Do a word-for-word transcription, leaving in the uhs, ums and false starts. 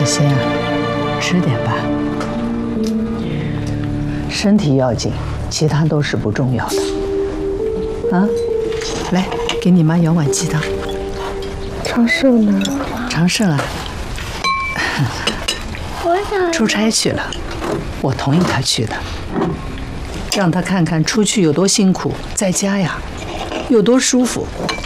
小仙啊，吃点吧，身体要紧，其他都是不重要的。啊，来，给你妈舀碗鸡汤。 长胜呢？ 长胜啊， 我想出差去了，我同意他去的，让他看看出去有多辛苦，在家呀有多舒服。